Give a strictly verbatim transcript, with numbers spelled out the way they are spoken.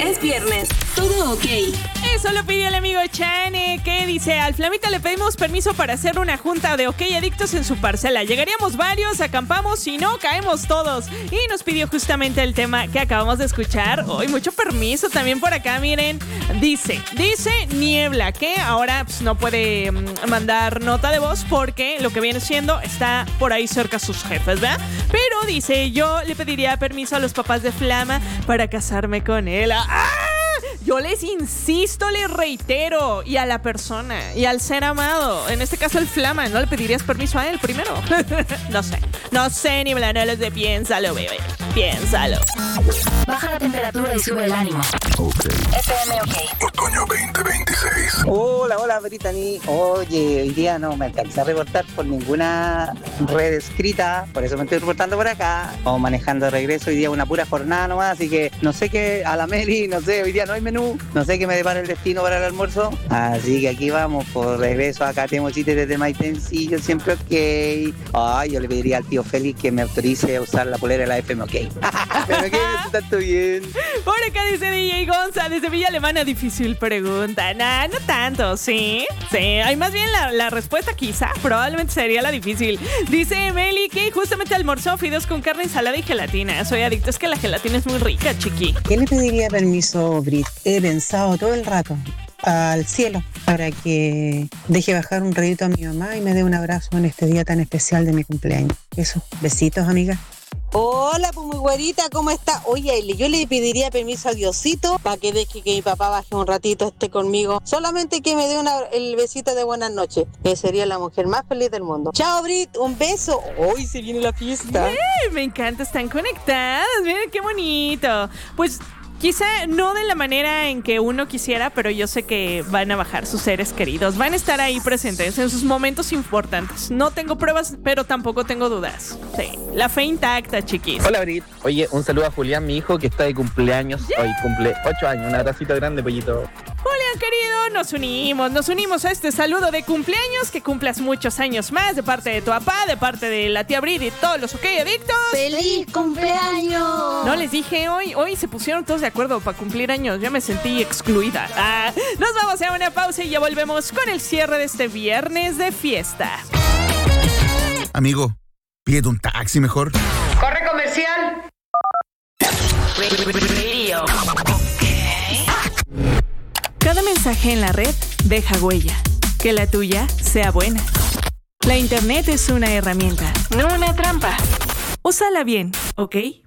Es viernes, todo ok. Eso lo pidió el amigo Chane, que dice: al Flamita le pedimos permiso para hacer una junta de OK Adictos en su parcela. Llegaríamos varios, acampamos, si no, caemos todos. Y nos pidió justamente el tema que acabamos de escuchar. Hoy mucho permiso también por acá, miren. Dice, dice Niebla, que ahora pues, no puede mm, mandar nota de voz porque lo que viene siendo está por ahí cerca a sus jefes, ¿verdad? Pero dice, yo le pediría permiso a los papás de Flama para casarme con él. ¡Ah! Yo les insisto, les reitero, y a la persona, y al ser amado, en este caso el Flama, ¿no le pedirías permiso a él primero? No sé, no sé, Niebla, no lo sé, piénsalo, bebé, piénsalo. Baja la temperatura y sube el ánimo. Okay. F M OK. Otoño veinte veintiséis. Hola, hola, Brittany. Oye, hoy día no me alcancé a reportar por ninguna red escrita, por eso me estoy reportando por acá. Vamos manejando de regreso, hoy día una pura jornada nomás, así que no sé qué, a la Meli, no sé, hoy día no hay menú, no sé qué me depara el destino para el almuerzo. Así que aquí vamos, por regreso acá tenemos chistes desde Maitencillo, siempre ok. Ay, yo le pediría al tío Félix que me autorice a usar la polera de la F M OK. F M OK, tanto bien. Por acá dice D J Gonza, desde Villa Alemana, difícil pregunta. Nah, no tanto, ¿sí? Sí, hay más bien la, la respuesta quizá, probablemente sería la difícil. Dice Meli que justamente almorzó fideos con carne, ensalada y gelatina. Soy adicto, es que la gelatina es muy rica, chiqui. ¿Qué le pediría permiso, Brit? He pensado todo el rato al cielo para que deje bajar un ratito a mi mamá y me dé un abrazo en este día tan especial de mi cumpleaños. Eso, besitos, amiga. Hola, pues muy güerita, ¿cómo está? Oye, yo le pediría permiso a Diosito para que deje que mi papá baje un ratito, esté conmigo. Solamente que me dé una, el besito de buenas noches, que sería la mujer más feliz del mundo. Chao, Brit, un beso. Hoy se viene la fiesta. ¡Eh! Me encanta, están conectadas. Miren qué bonito. Pues quizá no de la manera en que uno quisiera, pero yo sé que van a bajar sus seres queridos. Van a estar ahí presentes en sus momentos importantes. No tengo pruebas, pero tampoco tengo dudas. Sí, la fe intacta, chiquis. Hola, Brit. Oye, un saludo a Julián, mi hijo, que está de cumpleaños. Yeah. Hoy cumple ocho años. Un abracito grande, pollito. Julián, querido, nos unimos. Nos unimos a este saludo de cumpleaños. Que cumplas muchos años más de parte de tu papá, de parte de la tía Brit y todos los OK Adictos. ¡Feliz cumpleaños! No les dije hoy. Hoy se pusieron todos de acuerdo para cumplir años. Ya me sentí excluida. Ah, nos vamos a una pausa y ya volvemos con el cierre de este viernes de fiesta. Amigo, pídete un taxi mejor. ¡Corre comercial! Radio. Cada mensaje en la red deja huella. Que la tuya sea buena. La internet es una herramienta, no una trampa. Úsala bien, ¿ok?